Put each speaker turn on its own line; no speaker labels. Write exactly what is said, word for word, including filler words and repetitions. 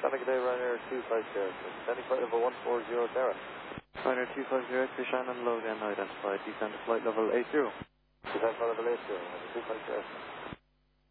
Sonic Day, Ryanair two five zero. Descending flight level one four zero, Sarah.
Ryanair two five zero, X-ray Shannon, low again, identified. Descend to flight level eight zero.
Descend flight level eight zero, two five zero.